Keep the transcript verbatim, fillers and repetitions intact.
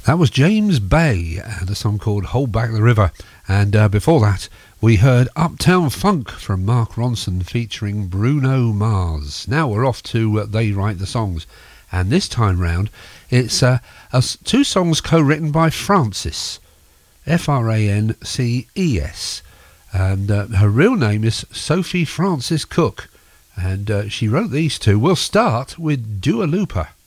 That was James Bay and a song called Hold Back the River. And uh, before that, we heard Uptown Funk from Mark Ronson featuring Bruno Mars. Now we're off to uh, They Write the Songs. And this time round, it's uh, a, two songs co-written by Frances, F R A N C E S. And uh, her real name is Sophie Frances Cook. And uh, she wrote these two. We'll start with Dua Lipa.